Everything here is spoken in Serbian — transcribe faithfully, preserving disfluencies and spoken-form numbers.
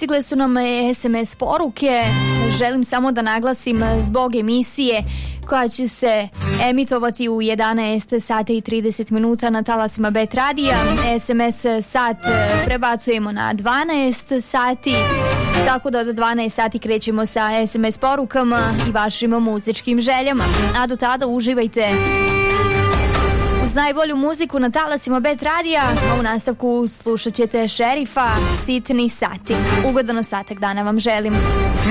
Pristigle su nam es em es poruke. Želim samo da naglasim zbog emisije koja će se emitovati u jedanaest sati i trideset minuta na talasima Bet radija. es em es sat prebacujemo na dvanaest sati, tako da od dvanaest sati krećemo sa es em es porukama i vašim muzičkim željama. A do tada uživajte uz najbolju muziku na talasima Bet radija, a u nastavku slušat ćete Šerifa, Sitni sati. Ugodan ostatak dana vam želim.